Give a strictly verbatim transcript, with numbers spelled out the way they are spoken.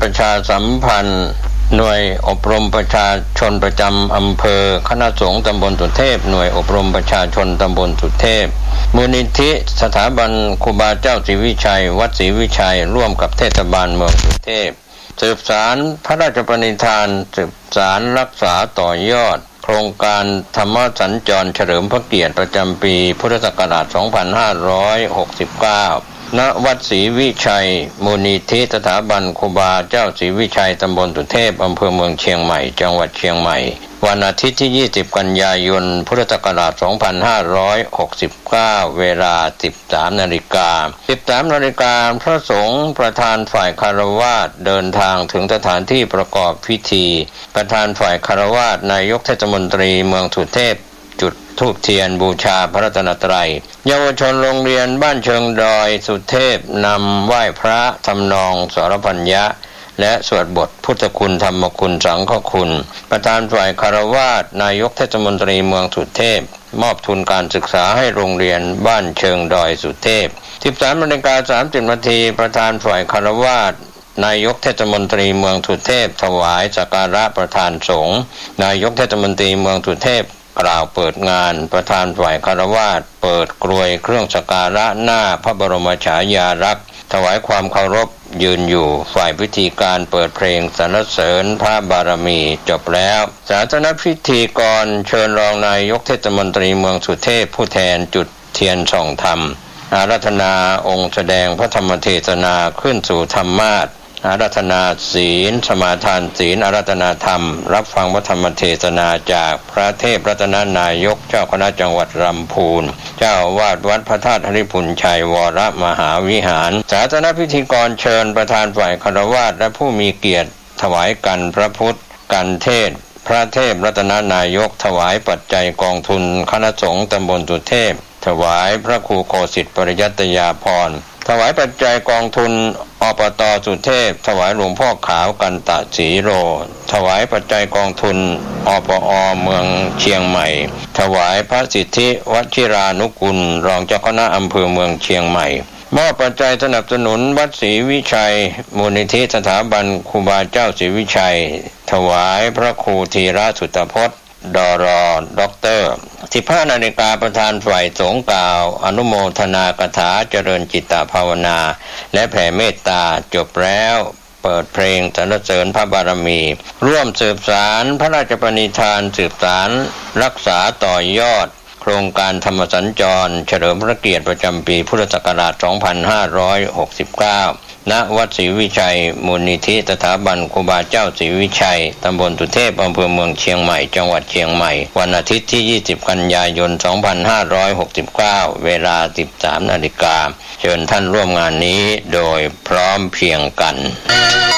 ประชาสัมพันธ์หน่วยอบรมประชาชนประจำอำเภอคณะสงฆ์ตำบลสุเทพหน่วยอบรมประชาชนตำบลสุเทพมูลนิธิสถาบันครูบาเจ้าศรีวิชัยวัดศรีวิชัยร่วมกับเทศบาลเมืองสุเทพสืบสารพระราชปณิธานสืบสารรักษาต่อยอดโครงการธรรมสัญจรเฉลิมพระเกียรติประจำปีพุทธศักราชสองพันห้าร้อยหกสิบเก้าณวัดศรีวิชัยมูลนิธิสถาบันครูบาเจ้าศรีวิชัยตำบลสุเทพอำเภอเมืองเชียงใหม่จังหวัดเชียงใหม่วันอาทิตย์ที่ยี่สิบกันยายนพุทธศักราชสองพันห้าร้อยหกสิบเก้าเวลา สิบสามนาฬิกา สิบสามนาฬิกาพระสงฆ์ประธานฝ่ายคฤหัสถ์เดินทางถึงสถานที่ประกอบพิธีประธานฝ่ายคฤหัสถ์นายกเทศมนตรีเมืองสุเทพจุดธูปเทียนบูชาพระรัตนตรัยเยาวชนโรงเรียนบ้านเชิงดอยสุเทพนำไหว้พระทำนองสรพัญญะและสวดบทพุทธคุณธรรมคุณสังฆคุณประธานฝ่ายคฤหัสถ์นายกเทศมนตรีเมืองสุเทพมอบทุนการศึกษาให้โรงเรียนบ้านเชิงดอยสุเทพ สิบสามนาฬิกาสามสิบนาทีประธานฝ่ายคฤหัสถ์นายกเทศมนตรีเมืองสุเทพถวายสักการะประธานสงฆ์นายกเทศมนตรีเมืองสุเทพกล่าวเปิดงานประธานฝ่ายคฤหัสถ์เปิดกรวยเครื่องสักการะหน้าพระบรมฉายาลักษณ์ถวายความเคารพยืนอยู่ฝ่ายพิธีการเปิดเพลงสรรเสริญพระบารมีจบแล้วศาสนพิธีกรเชิญรองนายกเทศมนตรีเมืองสุเทพผู้แทนจุดเทียนส่องธรรมอาราธนาองค์แสดงพระธรรมเทศนาขึ้นสู่ธรรมาสน์อาราธนาศีลสมาทานศีลอาราธนาธรรมรับฟังพระธรรมเทศนาจากพระเทพรัตนนายกเจ้าคณะจังหวัดลำพูนเจ้าอาวาสวัดพระธาตุหริพุนชัยวรมหาวิหารศาสนพิธีกรเชิญประธานฝ่ายคฤหัสถ์และผู้มีเกียรติถวายกันพระพุทธกันเทศพระเทพรัตนนายกถวายปัจจัยกองทุนคณะสงฆ์ตำบลสุเทพถวายพระครูโคสิทธิปริยัตยาภรณ์ถวายปัจจัยกองทุนอปต.สุเทพถวายหลวงพ่อขาวกันตะสีโรถวายปัจจัยกองทุนอปอ.เมืองเชียงใหม่ถวายพระสิทธิวชิรานุกุลรองเจ้าคณะอำเภอเมืองเชียงใหม่มอบปัจจัยสนับสนุนวัดศรีวิชัยมูลนิธิสถาบันครูบาเจ้าศรีวิชัยถวายพระครูธีระสุตพจน์ดรด็อกเตอร์สิบห้านาฬิกาประธานฝ่ายสงฆ์กล่าวอนุโมทนากถาเจริญจิตตภาวนาและแผ่เมตตาจบแล้วเปิดเพลงสรรเสริญพระบารมีร่วมสืบสารพระราชปณิธานสืบสารรักษาต่อยอดโครงการธรรมสัญจรเฉลิมพระเกียรติประจำปีพุทธศักราชสองพันห้าร้อยหกสิบเก้าณวัดศรีวิชัยมูลนิธิสถาบันครูบาเจ้าศรีวิชัยตำบลสุเทพอำเภอเมืองเชียงใหม่จังหวัดเชียงใหม่วันอาทิตย์ที่ยี่สิบกันยายนสองพันห้าร้อยหกสิบเก้าเวลา สิบสามนาฬิกาเชิญท่านร่วมงานนี้โดยพร้อมเพรียงกัน